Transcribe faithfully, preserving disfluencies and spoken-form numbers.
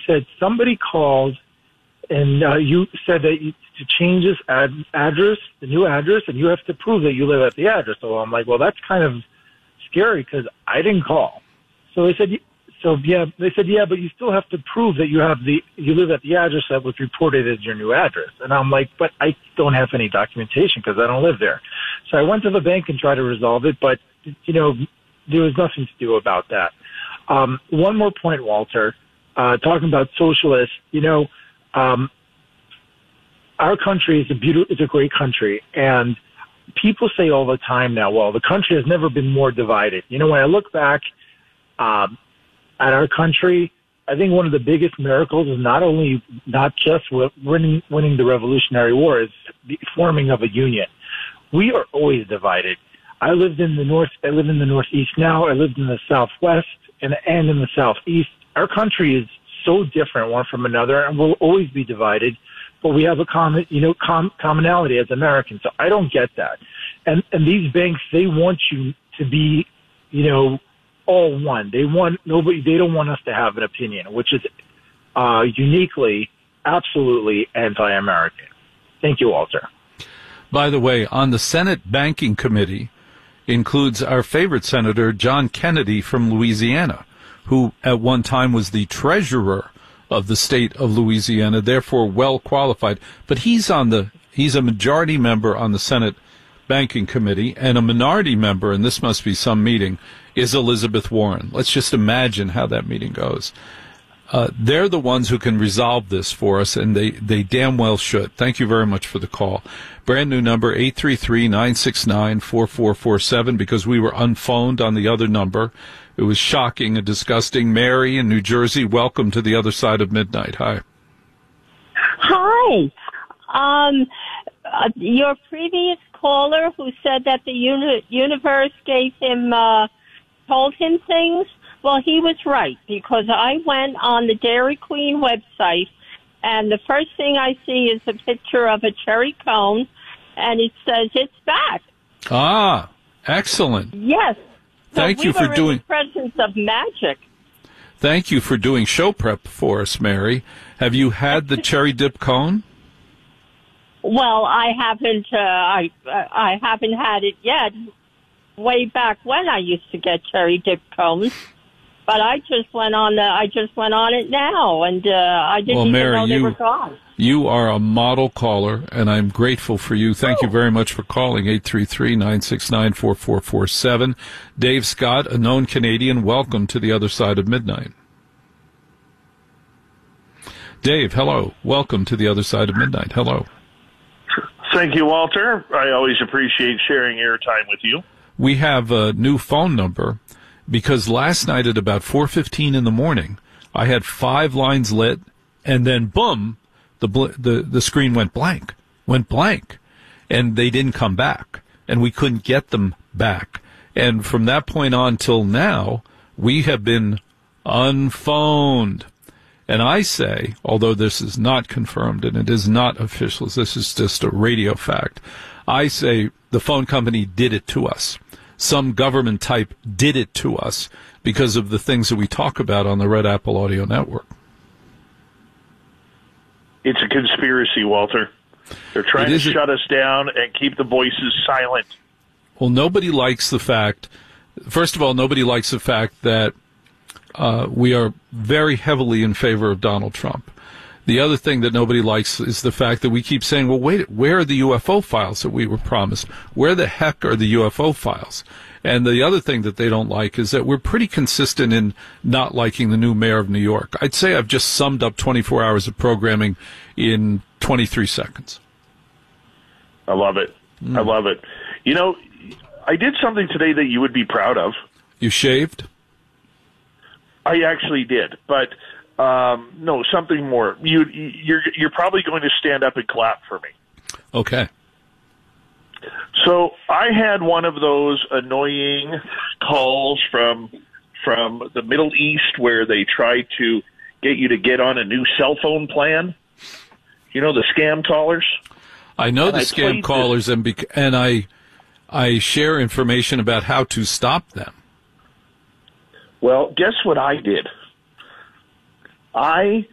said somebody called and uh, you said that you, to change this ad, address, the new address, and you have to prove that you live at the address. So I'm like, well, that's kind of scary because I didn't call. So they said, so yeah, they said, yeah, but you still have to prove that you have the, you live at the address that was reported as your new address. And I'm like, but I don't have any documentation because I don't live there. So I went to the bank and tried to resolve it, but you know, there was nothing to do about that. Um, one more point, Walter, uh, talking about socialists, you know, um, our country is a beautiful, it's a great country. And people say all the time now, well, the country has never been more divided. You know, when I look back, um, at our country, I think one of the biggest miracles is not only, not just winning, winning the Revolutionary War, is the forming of a union. We are always divided. I lived in the north, I live in the Northeast now. I lived in the Southwest and, and in the Southeast. Our country is so different one from another and will always be divided, but we have a common, you know, com- commonality as Americans. So I don't get that. And, and these banks, they want you to be, you know, all one. They want nobody, they don't want us to have an opinion, which is, uh, uniquely, absolutely anti-American. Thank you, Walter. By the way, on the Senate Banking Committee includes our favorite Senator, John Kennedy from Louisiana, who at one time was the treasurer of the state of Louisiana, therefore well qualified. But he's on the, he's a majority member on the Senate Banking Committee, and a minority member, and this must be some meeting, is Elizabeth Warren. Let's just imagine how that meeting goes. Uh, they're the ones who can resolve this for us, and they, they damn well should. Thank you very much for the call. Brand new number, eight three three, nine six nine, four four four seven, because we were unphoned on the other number. It was shocking and disgusting. Mary in New Jersey, welcome to the other side of midnight. Hi. Hi. Um, uh, your previous caller who said that the uni- universe gave him, uh, told him things, well, he was right, because I went on the Dairy Queen website, and the first thing I see is a picture of a cherry cone, and it says it's back. Ah, excellent. Yes. So Thank we you for were doing. In the presence of magic. Thank you for doing show prep for us, Mary. Have you had the cherry dip cone? Well, I haven't. Uh, I I haven't had it yet. Way back when I used to get cherry dip cones, but I just went on. The, I just went on it now, and uh, I didn't well, even Mary, know they you, were gone. You are a model caller, and I'm grateful for you. Thank oh. you very much for calling eight three three, nine six nine, four four four seven. Dave Scott, a known Canadian, welcome to the other side of midnight. Dave, hello. Welcome to the other side of midnight. Hello. Thank you, Walter. I always appreciate sharing airtime with you. We have a new phone number because last night at about four fifteen in the morning, I had five lines lit, and then boom, the bl- the the screen went blank, went blank, and they didn't come back, and we couldn't get them back. And from that point on till now, we have been unphoned. And I say, although this is not confirmed and it is not official, this is just a radio fact, I say the phone company did it to us. Some government type did it to us because of the things that we talk about on the Red Apple Audio Network. It's a conspiracy, Walter. They're trying to shut us down and keep the voices silent. Well, nobody likes the fact, first of all, nobody likes the fact that uh, we are very heavily in favor of Donald Trump. The other thing that nobody likes is the fact that we keep saying, well, wait, where are the U F O files that we were promised? Where the heck are the U F O files? And the other thing that they don't like is that we're pretty consistent in not liking the new mayor of New York. I'd say I've just summed up twenty-four hours of programming in twenty-three seconds. I love it. Mm. I love it. You know, I did something today that you would be proud of. You shaved? I actually did, but um, no, something more. You, you're you're probably going to stand up and clap for me. Okay. So I had one of those annoying calls from from the Middle East where they try to get you to get on a new cell phone plan. You know, the scam callers. I know and the I scam callers, and bec- and I I share information about how to stop them. Well, guess what I did? I